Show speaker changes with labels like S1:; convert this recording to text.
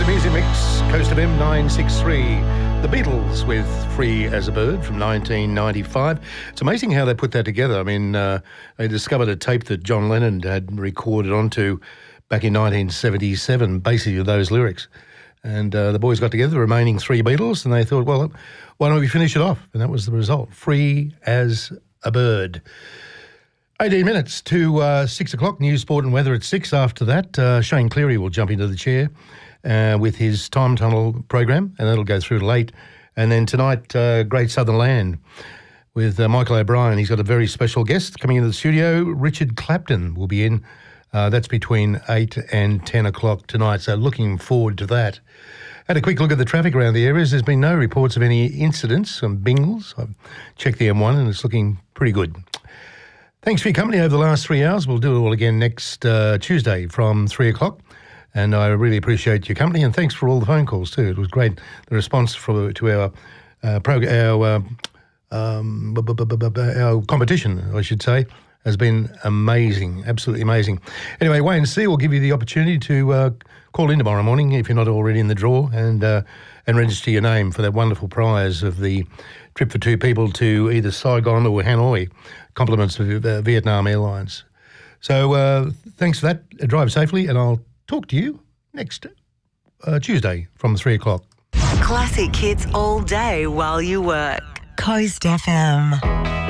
S1: the music mix, Coast of M963. The Beatles with Free as a Bird from 1995. It's amazing how they put that together. I mean, they discovered a tape that John Lennon had recorded onto back in 1977, basically those lyrics. And the boys got together, the remaining three Beatles, and they thought, well, why don't we finish it off? And that was the result, Free as a Bird. 18 minutes to 6 o'clock, news, sport and weather at 6. After that, Shane Cleary will jump into the chair with his Time Tunnel program, and that'll go through late. And then tonight, Great Southern Land with Michael O'Brien. He's got a very special guest coming into the studio. Richard Clapton will be in. That's between 8 and 10 o'clock tonight, so looking forward to that. Had a quick look at the traffic around the areas. There's been no reports of any incidents on Bingles. I've checked the M1 and it's looking pretty good. Thanks for your company over the last 3 hours. We'll do it all again next Tuesday from 3 o'clock. And I really appreciate your company, and thanks for all the phone calls too. It was great. The response to our competition, I should say, has been amazing, absolutely amazing. Anyway, Wayne C will give you the opportunity to call in tomorrow morning if you're not already in the draw, and register your name for that wonderful prize of the trip for two people to either Saigon or Hanoi, compliments of Vietnam Airlines. So thanks for that. Drive safely, and I'll talk to you next Tuesday from 3 o'clock.
S2: Classic hits all day while you work. Coast FM.